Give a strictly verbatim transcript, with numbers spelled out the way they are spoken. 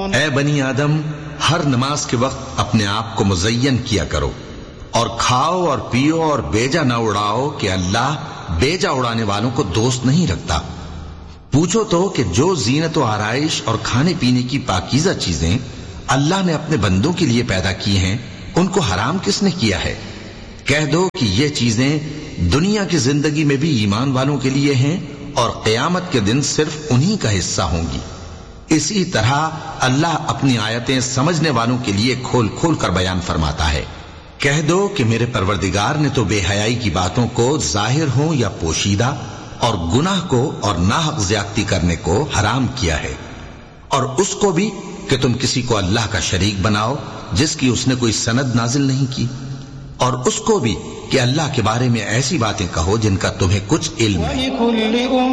ए बनी आदम, हर नमाज के वक्त अपने आप को मुज़य्यन किया करो और खाओ और पियो और बेजा न उड़ाओ कि अल्लाह बेजा उड़ाने वालों को दोस्त नहीं रखता। पूछो तो कि जो जीनत और आराइश और खाने पीने की पाकीज़ा चीजें अल्लाह ने अपने बंदों के लिए पैदा की हैं, उनको हराम किसने किया है? कह दो कि ये चीजें दुनिया की जिंदगी में भी ईमान वालों के लिए हैं और क़यामत के दिन सिर्फ उन्हीं का हिस्सा होंगी। इसी तरह अल्लाह अपनी आयतें समझने वालों के लिए खोल खोल कर बयान फरमाता है। कह दो कि मेरे परवरदिगार ने तो बेहयाई की बातों को जाहिर हो या पोशीदा और गुनाह को और नाहक ज्यादती करने को हराम किया है, और उसको भी कि तुम किसी को अल्लाह का शरीक बनाओ जिसकी उसने कोई सनद नाजिल नहीं की, और उसको भी कि अल्लाह के बारे में ऐसी बातें कहो जिनका तुम्हें कुछ इल्म है।